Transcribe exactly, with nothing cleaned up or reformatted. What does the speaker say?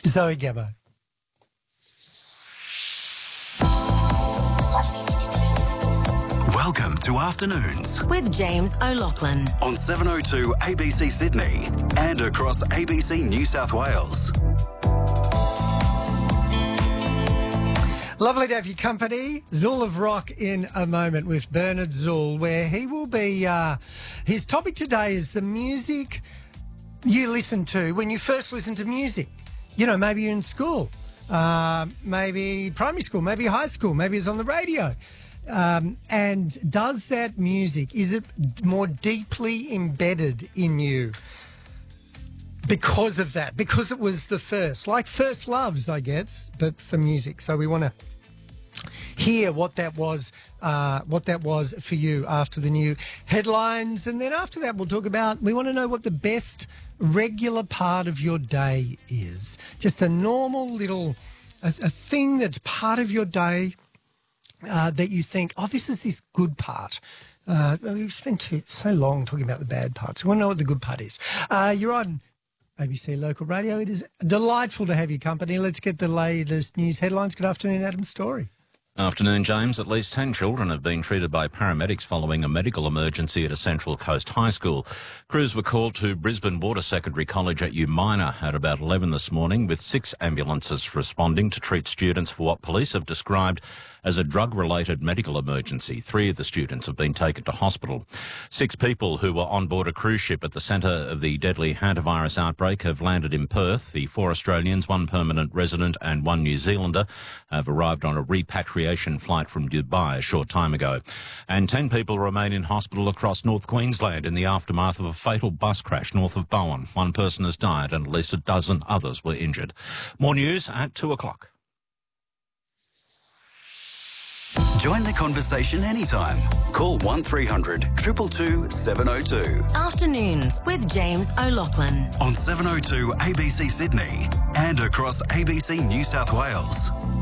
Zoe Gabbo. Welcome to Afternoons with James O'Loughlin on seven oh two A B C Sydney and across A B C New South Wales. Lovely to have your company. Zool of Rock in a moment with Bernard Zool, where he will be, uh, his topic today is the music you listen to when you first listen to music. You know, maybe you're in school, uh, maybe primary school, maybe high school, maybe it's on the radio. Um, and does that music, is it more deeply embedded in you because of that? Because it was the first, like first loves, I guess, but for music. So we want to hear what that was, uh, what that was for you after the new headlines. And then after that, we'll talk about, we want to know what the best regular part of your day is. Just a normal little, a, a thing that's part of your day uh, that you think, oh, this is this good part. Uh, we've spent too, so long talking about the bad parts. We want to know what the good part is. Uh, you're on A B C Local Radio. It is delightful to have your company. Let's get the latest news headlines. Good afternoon, Adam Story. Afternoon, James. At least ten children have been treated by paramedics following a medical emergency at a Central Coast high school. Crews were called to Brisbane Water Secondary College at Umina at about eleven this morning, with six ambulances responding to treat students for what police have described as a drug-related medical emergency. Three of the students have been taken to hospital. Six people who were on board a cruise ship at the centre of the deadly hantavirus outbreak have landed in Perth. The four Australians, one permanent resident and one New Zealander, have arrived on a repatriation flight from Dubai a short time ago. And ten people remain in hospital across North Queensland in the aftermath of a fatal bus crash north of Bowen. One person has died and at least a dozen others were injured. More news at two o'clock. Join the conversation anytime. Call one three hundred two two two seven oh two. Afternoons with James O'Loughlin On seven oh two A B C Sydney and across A B C New South Wales.